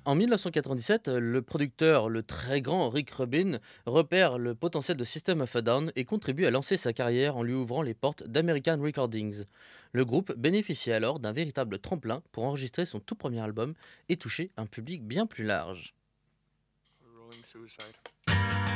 En 1997, le producteur, le très grand Rick Rubin, repère le potentiel de System of a Down et contribue à lancer sa carrière en lui ouvrant les portes d'American Recordings. Le groupe bénéficie alors d'un véritable tremplin pour enregistrer son tout premier album et toucher un public bien plus large. Rolling Suicide.